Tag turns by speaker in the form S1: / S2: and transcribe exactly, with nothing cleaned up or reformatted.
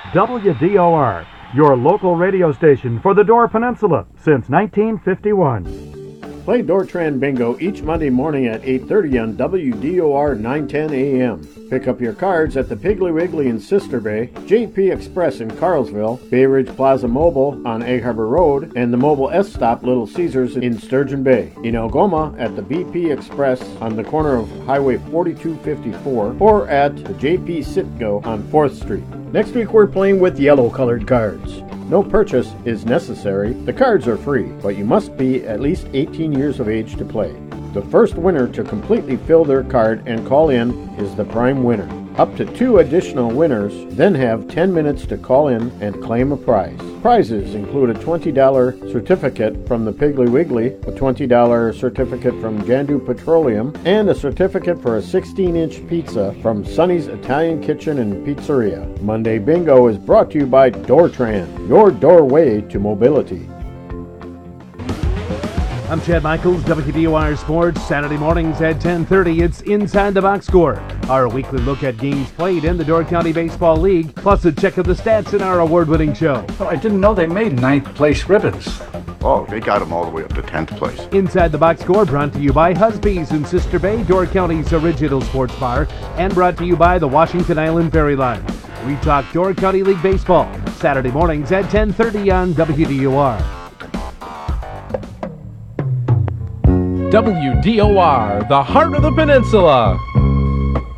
S1: W D O R, your local radio station for the Door Peninsula since nineteen fifty-one.
S2: Play Dortran Bingo each Monday morning at eight thirty on W D O R nine ten A M. Pick up your cards at the Piggly Wiggly in Sister Bay, J P Express in Carlsville, Bay Ridge Plaza Mobile on Egg Harbor Road, and the Mobile S Stop Little Caesars in Sturgeon Bay. In Algoma at the B P Express on the corner of Highway forty-two fifty-four, or at the J P Sitgo on fourth Street. Next week we're playing with yellow-colored cards. No purchase is necessary. The cards are free, but you must be at least eighteen years of age to play. The first winner to completely fill their card and call in is the prime winner. Up to two additional winners then have ten minutes to call in and claim a prize. Prizes include a twenty dollars certificate from the Piggly Wiggly, a twenty dollars certificate from Jandu Petroleum, and a certificate for a sixteen inch pizza from Sonny's Italian Kitchen and Pizzeria. Monday Bingo is brought to you by Dortran, your doorway to mobility.
S3: I'm Chad Michaels, W D O R Sports. Saturday mornings at ten thirty, it's Inside the Box Score, our weekly look at games played in the Door County Baseball League, plus a check of the stats in our award-winning show.
S4: Well, I didn't know they made ninth place ribbons.
S5: Oh, they got them all the way up to tenth place.
S3: Inside the Box Score brought to you by Husby's in Sister Bay, Door County's original sports bar, and brought to you by the Washington Island Ferry Line. We talk Door County League Baseball, Saturday mornings at ten thirty on W D O R.
S6: W D O R, the heart of the peninsula.